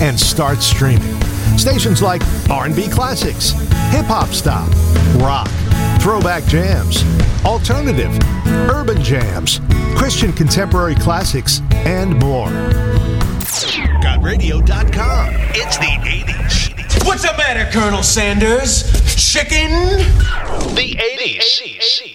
and start streaming. Stations like R&B Classics, Hip Hop Stop, Rock, Throwback Jams, Alternative, Urban Jams, Christian Contemporary Classics, and more. GodRadio.com. It's the 80s. What's the matter, Colonel Sanders? Chicken? The 80s.